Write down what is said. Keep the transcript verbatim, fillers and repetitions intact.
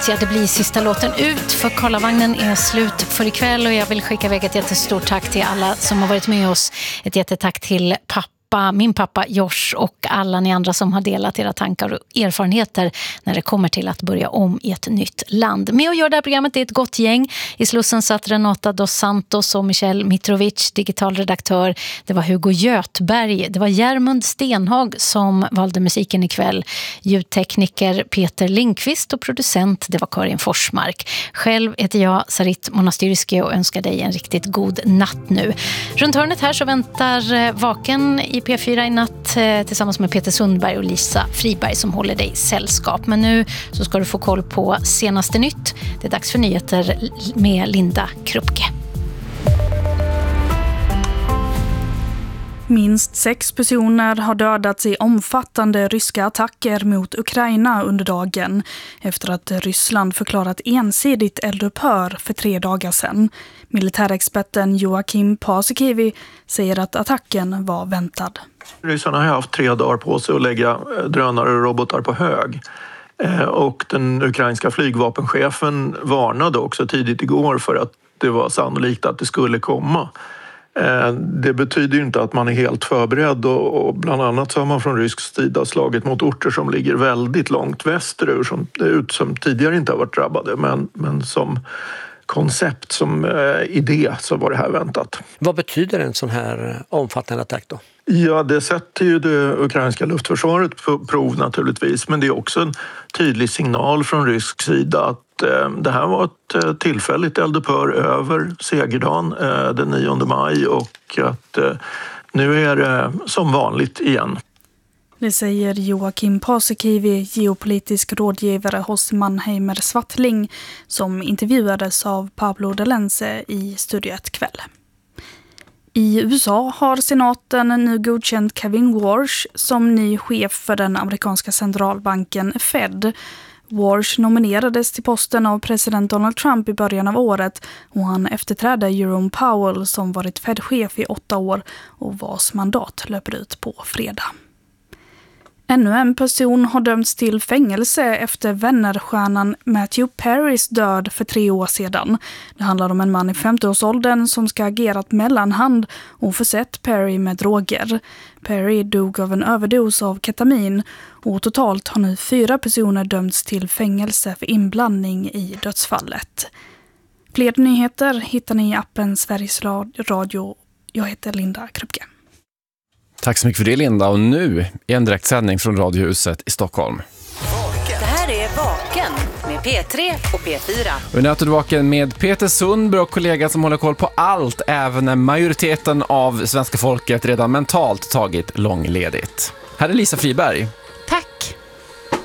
Ja, det blir sista låten ut, för Karlavagnen är slut för ikväll och jag vill skicka iväg ett jättestort tack till alla som har varit med oss. Ett jättetack till pappa, min pappa Josh och alla ni andra som har delat era tankar och erfarenheter när det kommer till att börja om i ett nytt land. Med och gör det här programmet är ett gott gäng. I Slussen satt Renata dos Santos och Michel Mitrovic, digitalredaktör. Det var Hugo Götberg, det var Järmund Stenhag som valde musiken ikväll. Ljudtekniker Peter Lindqvist och producent, det var Karin Forsmark. Själv heter jag Sarit Monastyrski och önskar dig en riktigt god natt nu. Runt hörnet här så väntar Vaken i P fyra i natt eh, tillsammans med Peter Sundberg och Lisa Friberg som håller dig sällskap. Men nu så ska du få koll på senaste nytt. Det är dags för nyheter med Linda Krupke. Minst sex personer har dödats i omfattande ryska attacker mot Ukraina under dagen efter att Ryssland förklarat ensidigt eldupphör för tre dagar sedan. Militärexperten Joakim Paasikivi säger att attacken var väntad. Ryssarna har haft tre dagar på sig att lägga drönare och robotar på hög. Och den ukrainska flygvapenchefen varnade också tidigt igår för att det var sannolikt att det skulle komma. Det betyder ju inte att man är helt förberedd och bland annat så har man från rysk sida slagit mot orter som ligger väldigt långt västerut som, ut, som tidigare inte har varit drabbade men, men som koncept, som idé så var det här väntat. Vad betyder en sån här omfattande attack då? Ja, det sätter ju det ukrainska luftförsvaret på prov naturligtvis, men det är också en tydlig signal från rysk sida att det här var ett tillfälligt eldupphör över segerdagen den nionde maj och att nu är det som vanligt igen. Det säger Joakim Paasikivi, geopolitisk rådgivare hos Mannheimer Swartling, som intervjuades av Pablo Delense i Studio ett kväll. I U S A har senaten nu godkänt Kevin Warsh som ny chef för den amerikanska centralbanken Fed. Warsh nominerades till posten av president Donald Trump i början av året och han efterträdde Jerome Powell som varit Fed-chef i åtta år och vars mandat löper ut på fredag. Ännu en person har dömts till fängelse efter vännerstjärnan Matthew Perrys död för tre år sedan. Det handlar om en man i femtioårsåldern som ska ha agerat mellanhand och försett Perry med droger. Perry dog av en överdos av ketamin och totalt har nu fyra personer dömts till fängelse för inblandning i dödsfallet. Fler nyheter hittar ni i appen Sveriges Radio. Jag heter Linda Krupke. Tack så mycket för det, Linda. Och nu är en direktsändning från Radiohuset i Stockholm. Det här är Vaken med P tre och P fyra. Och i nätet Vaken med Peter Sundberg och kollega som håller koll på allt, även när majoriteten av svenska folket redan mentalt tagit långledigt. Här är Lisa Friberg.